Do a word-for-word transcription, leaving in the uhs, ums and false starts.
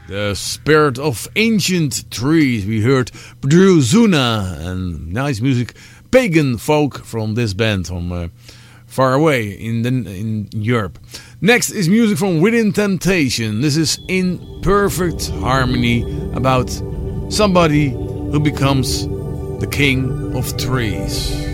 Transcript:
The Spirit of Ancient Trees. We heard Drew Zuna and nice music, pagan folk from this band from uh, far away in the, in Europe. Next is music from Within Temptation. This is In Perfect Harmony, about somebody who becomes the king of trees.